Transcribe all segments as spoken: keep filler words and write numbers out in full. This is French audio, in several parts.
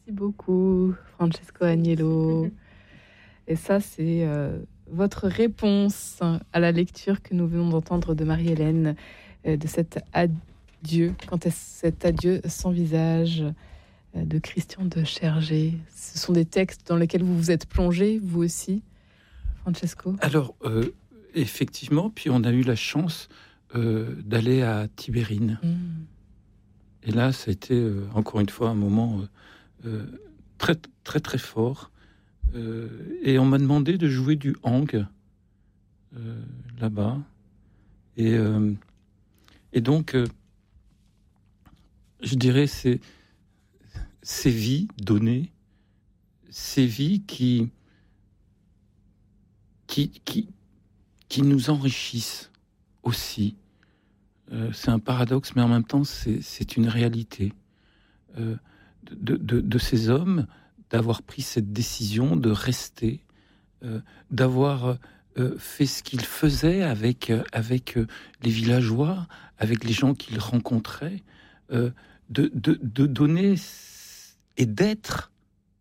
Merci beaucoup, Francesco Agnello. Et ça, c'est euh, votre réponse à la lecture que nous venons d'entendre de Marie-Hélène, euh, de cet adieu, quand est cet adieu sans visage euh, de Christian de Chergé. Ce sont des textes dans lesquels vous vous êtes plongé, vous aussi, Francesco? Alors, euh, effectivement, puis on a eu la chance euh, d'aller à Tibérine. Mmh. Et là, ça a été, euh, encore une fois, un moment euh, euh, très, très, très fort. Euh, et on m'a demandé de jouer du hang euh, là-bas. Et, euh, et donc, euh, je dirais, c'est ces vies données, ces vies qui, qui, qui, qui nous enrichissent aussi. Euh, c'est un paradoxe, mais en même temps, c'est, c'est une réalité. Euh, de, de, de ces hommes, d'avoir pris cette décision de rester, euh, d'avoir euh, fait ce qu'ils faisaient avec, euh, avec euh, les villageois, avec les gens qu'ils rencontraient, euh, de, de, de donner et d'être,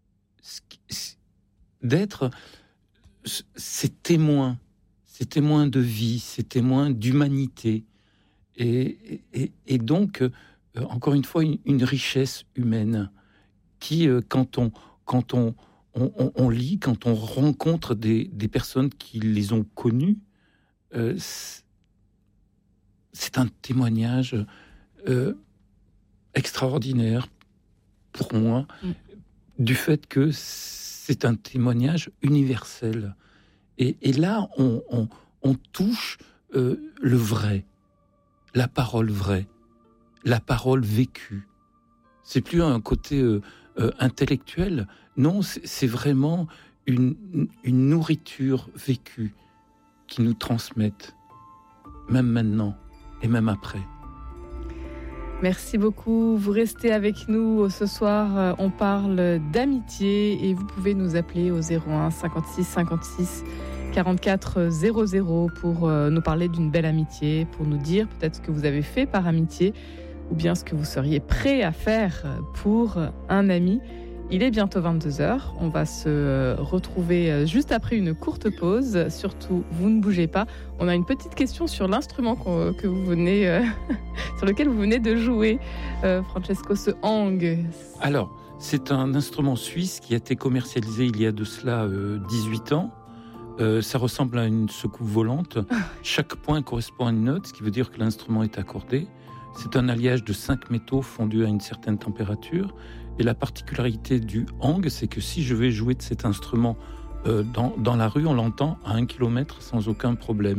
d'être ces témoins, ces témoins de vie, ces témoins d'humanité. Et, et, et donc, euh, encore une fois, une, une richesse humaine qui, euh, quand on, quand on, on, on, on lit, quand on rencontre des, des personnes qui les ont connues, euh, c'est, c'est un témoignage euh, extraordinaire pour moi, mmh. du fait que c'est un témoignage universel. Et, et là, on, on, on touche euh, le vrai. La parole vraie, la parole vécue. C'est plus un côté euh, euh, intellectuel, non, c'est, c'est vraiment une, une nourriture vécue qui nous transmettent, même maintenant et même après. Merci beaucoup. Vous restez avec nous ce soir. On parle d'amitié et vous pouvez nous appeler au zéro un cinquante-six cinquante-six quarante-quatre zéro zéro pour nous parler d'une belle amitié, pour nous dire peut-être ce que vous avez fait par amitié ou bien ce que vous seriez prêt à faire pour un ami. Il est bientôt vingt-deux heures. On va se retrouver juste après une courte pause. Surtout, vous ne bougez pas. On a une petite question sur l'instrument que vous venez, euh, sur lequel vous venez de jouer, euh, Francesco, ce hang. Alors, c'est un instrument suisse qui a été commercialisé il y a de cela euh, dix-huit ans. Euh, ça ressemble à une secoupe volante. Chaque point correspond à une note, ce qui veut dire que l'instrument est accordé. C'est un alliage de cinq métaux fondus à une certaine température. Et la particularité du hang, c'est que si je vais jouer de cet instrument euh, dans, dans la rue, on l'entend à un kilomètre sans aucun problème.